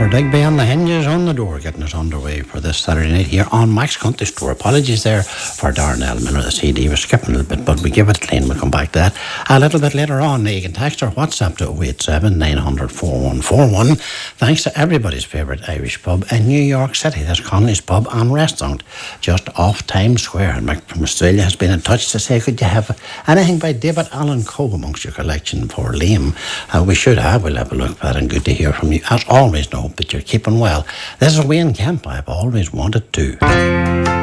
Digby on the hinges on the door, getting us underway for this Saturday night here on Max Country Store. Apologies there for Darnell Miller, the CD. We're skipping a little bit, but we give it clean. We'll come back to that a little bit later on. You can text or WhatsApp to 087 900 4141. Thanks to everybody's favourite Irish pub in New York City. That's Connolly's Pub and Restaurant, just off Times Square. And Mick from Australia has been in touch to say, could you have anything by David Allan Coe amongst your collection for Liam? We should have. We'll have a look at it, and good to hear from you. As always, know that you're keeping well. This is Wayne Kemp. I've always wanted to.